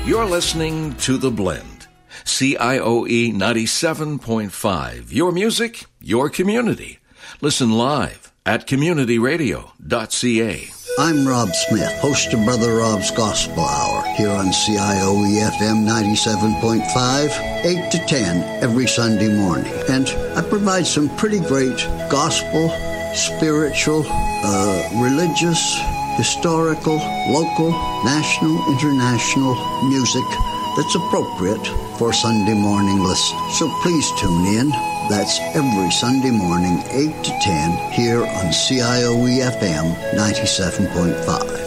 You're listening to The Blend. CIOE 97.5. Your music, your community. Listen live at communityradio.ca. I'm Rob Smith, host of Brother Rob's Gospel Hour here on CIOE FM 97.5, 8 to 10 every Sunday morning. And I provide some pretty great gospel, spiritual, religious, historical, local, national, international music that's appropriate for Sunday morning listening. So please tune in. That's every Sunday morning, 8 to 10, here on CIOE FM 97.5.